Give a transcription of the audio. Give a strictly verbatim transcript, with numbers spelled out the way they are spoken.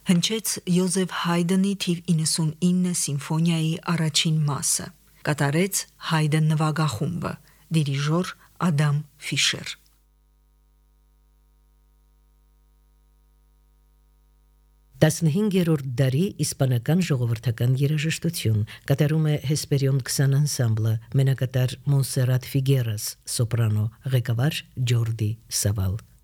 Հնչեց Յոզեֆ Հայդնի թիվ իննսունինը սիմֆոնիայի առաջին մասը, կատարեց Հայդն նվագախումբը, դիրիժոր Ադամ Ֆիշեր։ տասնհինգերորդ դարի իսպանական ժողովրդական երաժշտություն, կատարում է Հեսպերիոն քսան անսամբլը, մենակատար Մոնսերատ Ֆիգերաս, սոպրանո, ղեկավար Ջորդի Սավալ։